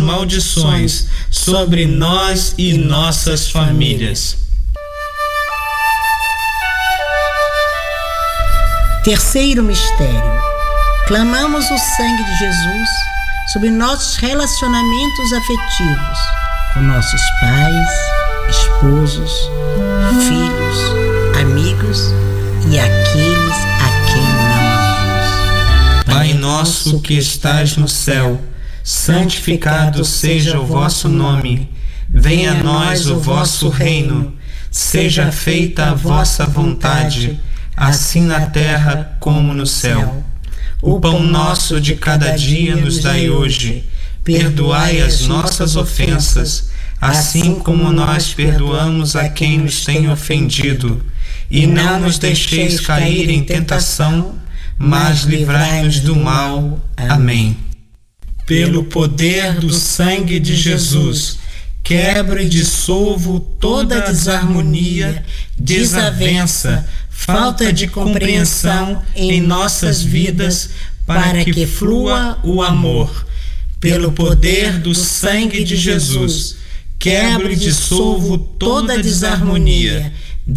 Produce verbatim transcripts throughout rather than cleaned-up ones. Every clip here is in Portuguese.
maldições sobre nós e nossas famílias. Terceiro mistério. Clamamos o sangue de Jesus sobre nossos relacionamentos afetivos com nossos pais, esposos, filhos, amigos e aqueles a quem não amamos. Pai nosso que estás no céu, santificado seja o vosso nome. Venha a nós o vosso reino. Seja feita a vossa vontade, assim na terra como no céu. O pão nosso de cada dia nos dai hoje. Perdoai as nossas ofensas, assim como nós perdoamos a quem nos tem ofendido. E não nos deixeis cair em tentação, mas livrai-nos do mal. Amém. Pelo poder do sangue de Jesus, quebro e dissolvo toda desarmonia, desavença, falta de compreensão em nossas vidas, para que flua o amor. Pelo poder do sangue de Jesus, quebro e dissolvo toda desarmonia,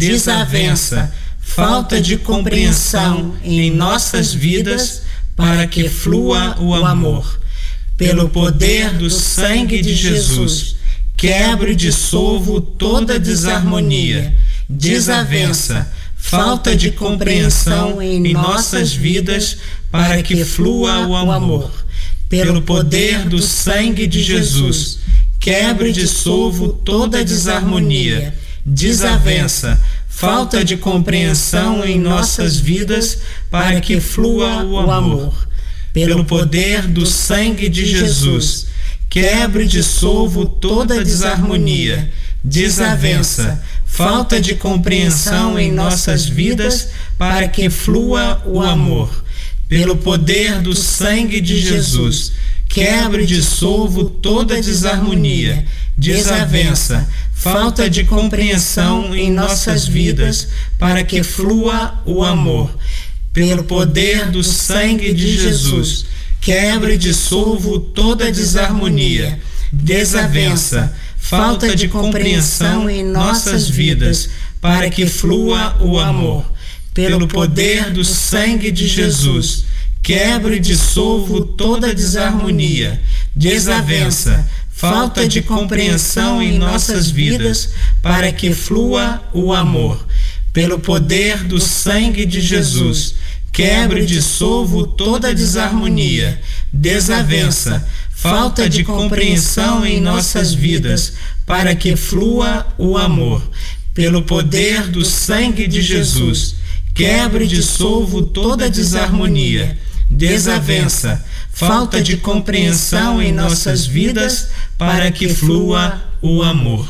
desavença, falta de compreensão em nossas vidas, para que flua o amor. Pelo poder do sangue de Jesus, quebro e dissolvo toda desarmonia, desavença, falta de compreensão em nossas vidas, para que flua o amor. Pelo poder do sangue de Jesus, quebro e dissolvo toda desarmonia, desavença, falta de compreensão em nossas vidas, para que flua o amor. Pelo poder do sangue de Jesus, quebro e dissolvo toda desarmonia, desavença, falta de compreensão em nossas vidas, para que flua o amor. Pelo poder do sangue de Jesus, quebro e dissolvo toda desarmonia, desavença, falta de compreensão em nossas vidas, para que flua o amor. Pelo poder do sangue de Jesus, quebro e dissolvo toda desarmonia, desavença, falta de compreensão em nossas vidas, para que flua o amor. Pelo poder do sangue de Jesus, quebro e dissolvo toda desarmonia, desavença, falta de compreensão em nossas vidas, para que flua o amor. Pelo poder do sangue de Jesus, quebro e dissolvo toda desarmonia, desavença, falta de compreensão em nossas vidas, para que flua o amor. Pelo poder do sangue de Jesus, quebro e dissolvo toda desarmonia, desavença, falta de compreensão em nossas vidas, para que flua o amor.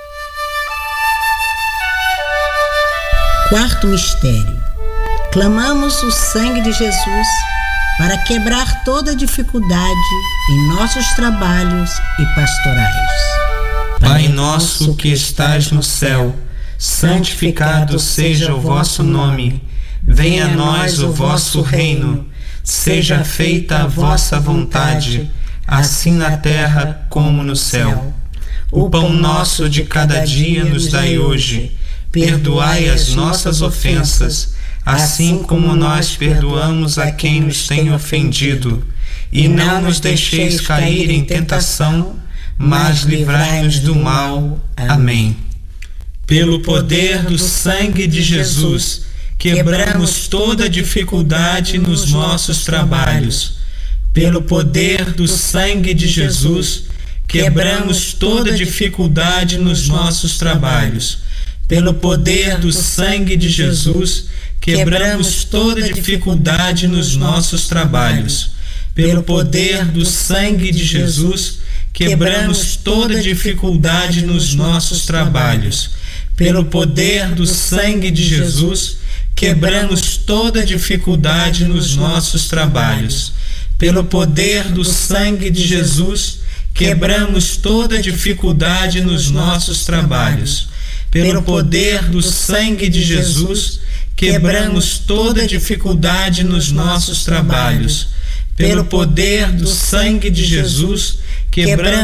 Quarto mistério. Clamamos o sangue de Jesus para quebrar toda dificuldade em nossos trabalhos e pastorais. Pai nosso que estás no céu, santificado seja o vosso nome. Venha a nós o vosso reino. Seja feita a vossa vontade, assim na terra como no céu. O pão nosso de cada dia nos dai hoje. Perdoai as nossas ofensas, assim como nós perdoamos a quem nos tem ofendido. E não nos deixeis cair em tentação, mas livrai-nos do mal. Amém. Pelo poder do sangue de Jesus, quebramos toda dificuldade nos nossos trabalhos. Pelo poder do sangue de Jesus, quebramos toda dificuldade nos nossos trabalhos. Pelo poder do sangue de Jesus, quebramos toda dificuldade nos nossos trabalhos. Pelo poder do sangue de Jesus, quebramos toda dificuldade nos nossos trabalhos. Pelo poder do sangue de Jesus, quebramos toda dificuldade nos nossos trabalhos. Pelo poder do sangue de Jesus, quebramos toda dificuldade nos nossos trabalhos. Pelo poder do sangue de Jesus, quebramos toda dificuldade nos nossos trabalhos. Pelo poder do sangue de Jesus, quebramos